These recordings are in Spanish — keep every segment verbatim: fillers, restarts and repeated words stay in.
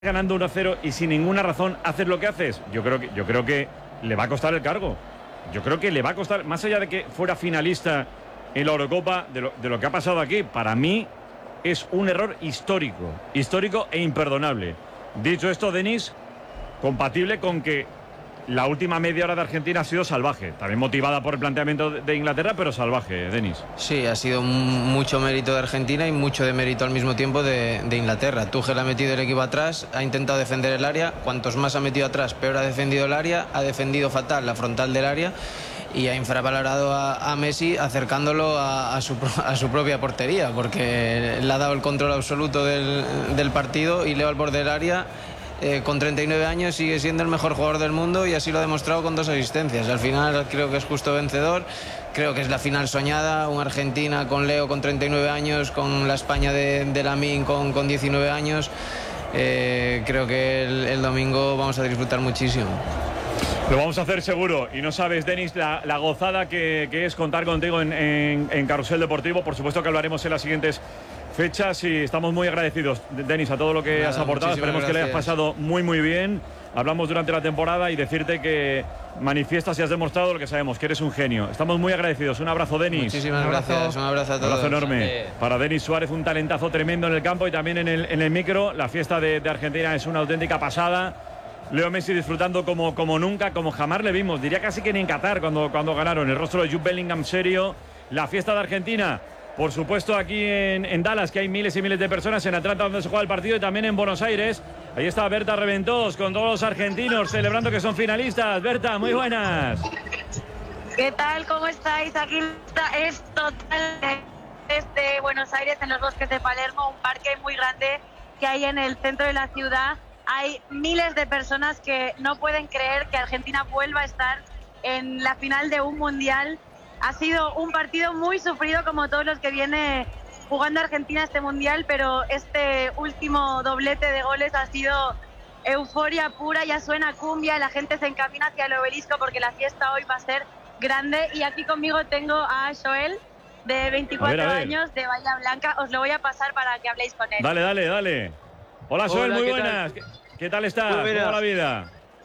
ganando uno a cero y sin ninguna razón haces lo que haces, yo creo que, yo creo que le va a costar el cargo. Yo creo que le va a costar, más allá de que fuera finalista en la Eurocopa, de lo, de lo que ha pasado aquí, para mí es un error histórico, histórico e imperdonable. Dicho esto, Denis, compatible con que la última media hora de Argentina ha sido salvaje, también motivada por el planteamiento de Inglaterra, pero salvaje, Denis. Sí, ha sido mucho mérito de Argentina y mucho de mérito al mismo tiempo de, de Inglaterra. Tuchel ha metido el equipo atrás, ha intentado defender el área, cuantos más ha metido atrás, peor ha defendido el área, ha defendido fatal la frontal del área y ha infravalorado a, a Messi acercándolo a, a, su, a su propia portería, porque le ha dado el control absoluto del, del partido y Leo al borde del área. Eh, con treinta y nueve años sigue siendo el mejor jugador del mundo y así lo ha demostrado con dos asistencias. Al final creo que es justo vencedor, creo que es la final soñada, una Argentina con Leo con treinta y nueve años, con la España de, de Lamine con, con diecinueve años. Eh, creo que el, el domingo vamos a disfrutar muchísimo. Lo vamos a hacer seguro. Y no sabes, Denis, la, la gozada que, que es contar contigo en, en, en Carrusel Deportivo. Por supuesto que hablaremos en las siguientes fechas y estamos muy agradecidos, Denis, a todo lo que Nada, has aportado. Esperemos gracias. que le hayas pasado muy, muy bien. Hablamos durante la temporada y decirte que manifiestas y has demostrado lo que sabemos, que eres un genio. Estamos muy agradecidos. Un abrazo, Denis. Muchísimas un gracias. Un abrazo a todos. Un abrazo enorme para Denis Suárez, un talentazo tremendo en el campo y también en el, en el micro. La fiesta de, de Argentina es una auténtica pasada. Leo Messi disfrutando como, como nunca, como jamás le vimos. Diría casi que ni en Qatar cuando, cuando ganaron. El rostro de Jude Bellingham serio. La fiesta de Argentina, por supuesto, aquí en, en Dallas, que hay miles y miles de personas, en Atlanta donde se juega el partido y también en Buenos Aires. Ahí está Berta Reventós con todos los argentinos celebrando que son finalistas. Berta, muy buenas. ¿Qué tal? ¿Cómo estáis? Aquí está, es total desde Buenos Aires, en los bosques de Palermo, un parque muy grande que hay en el centro de la ciudad. Hay miles de personas que no pueden creer que Argentina vuelva a estar en la final de un mundial. Ha sido un partido muy sufrido como todos los que viene jugando Argentina este mundial, pero este último doblete de goles ha sido euforia pura, ya suena cumbia, la gente se encamina hacia el obelisco porque la fiesta hoy va a ser grande. Y aquí conmigo tengo a Joel, de veinticuatro a ver, a ver. años, de Bahía Blanca. Os lo voy a pasar para que habléis con él. Dale, dale, dale. Hola, Joel, Hola, muy ¿qué buenas. Tal? ¿Qué, ¿Qué tal estás? ¿Cómo va la vida?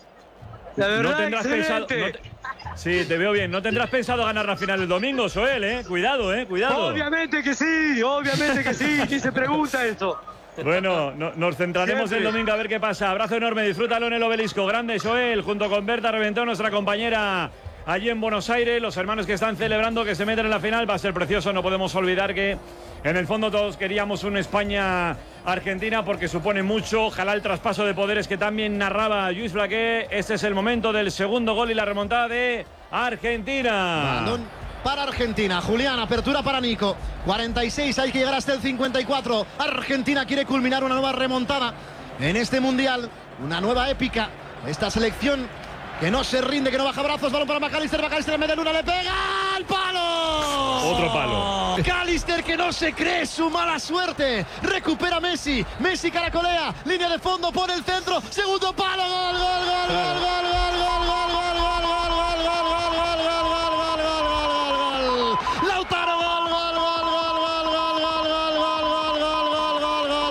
La verdad, no tendrás pensado, no te, sí, te veo bien. ¿No tendrás pensado ganar la final el domingo, Joel, eh? Cuidado, eh, cuidado. Obviamente que sí, obviamente que sí. ¿Quién se pregunta esto? Bueno, no, nos centraremos Siempre. el domingo a ver qué pasa. Abrazo enorme, disfrútalo en el obelisco. Grande, Joel, junto con Berta Reventós, nuestra compañera allí en Buenos Aires. Los hermanos que están celebrando que se meten en la final. Va a ser precioso, no podemos olvidar que en el fondo todos queríamos una España-Argentina porque supone mucho. Ojalá el traspaso de poderes que también narraba Lluís Flaqué. Este es el momento del segundo gol y la remontada de Argentina. Bandón para Argentina. Julián, apertura para Nico. cuarenta y seis, hay que llegar hasta el cincuenta y cuatro. Argentina quiere culminar una nueva remontada en este mundial. Una nueva épica. Esta selección que no se rinde, que no baja brazos. Balón para McAllister. McAllister en media luna, le pega al palo. Otro palo. McAllister que no se cree su mala suerte. Recupera Messi. Messi caracolea. Línea de fondo, pone el centro. Segundo palo. Gol, gol, gol, gol, gol, gol, gol, gol, gol, gol, gol, gol, gol, gol, gol, gol, gol, gol, gol. Lautaro, gol, gol, gol, gol, gol, gol, gol, gol, gol, gol, gol, gol,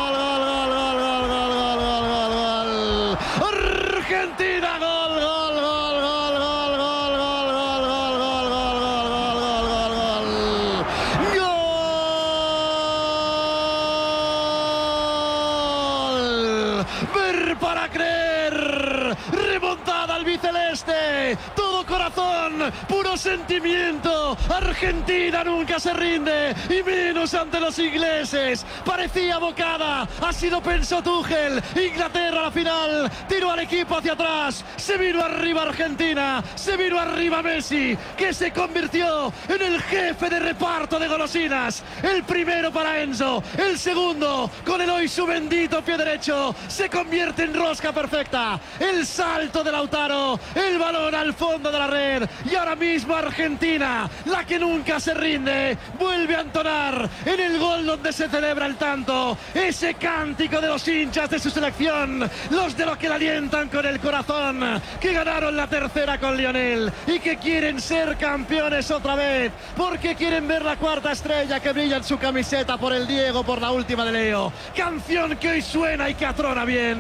gol, gol, gol. Argentina, gol, gol, gol, gol, gol, gol, gol, gol, gol, gol, gol, gol, gol, gol, gol. ¡Gol! Ver para creer. Remontada al biceleste. Todo corazón, puro sentimiento. Argentina nunca se rinde, y menos ante los ingleses. Parecía bocada, ha sido pensó Tuchel. Inglaterra a la final, tiró al equipo hacia atrás, se vino arriba Argentina, se vino arriba Messi, que se convirtió en el jefe de reparto de golosinas. El primero para Enzo, el segundo con el hoy su bendito pie derecho, se convierte en rosca perfecta. El sal salto de Lautaro, el balón al fondo de la red y ahora mismo Argentina, la que nunca se rinde, vuelve a entonar en el gol donde se celebra el tanto, ese cántico de los hinchas de su selección, los de los que la alientan con el corazón, que ganaron la tercera con Lionel y que quieren ser campeones otra vez, porque quieren ver la cuarta estrella que brilla en su camiseta por el Diego, por la última de Leo, canción que hoy suena y que atrona bien.